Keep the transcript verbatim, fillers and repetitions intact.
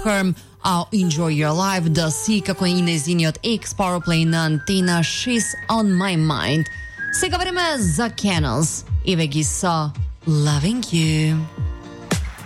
kërm I'll Enjoy Your Life, do si kërkojnë e zinjot X Powerplay në Antina, She's on My Mind. Se ka vërë me Zakenos, i vegi sa Loving You.